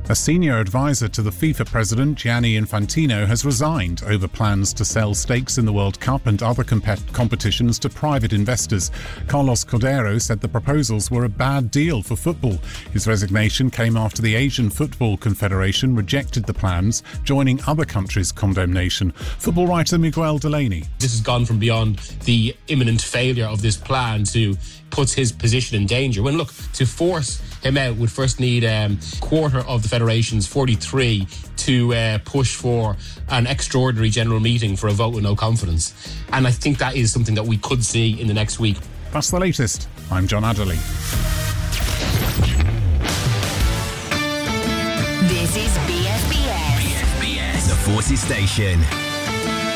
A senior advisor to the FIFA president, Gianni Infantino, has resigned over plans to sell stakes in the World Cup and other competitions to private investors. Carlos Cordeiro said the proposals were a bad deal for football. His resignation came after the Asian Football Confederation rejected the plans, joining other countries' condemnation. Football writer Miguel Delaney. This has gone from beyond the imminent failure of this plan to puts his position in danger. When, look, to force him out would first need a quarter of the Federation's 43 to push for an extraordinary general meeting for a vote with no confidence. And I think that is something that we could see in the next week. That's the latest. I'm John Adderley. This is BFBS. The Forces Station.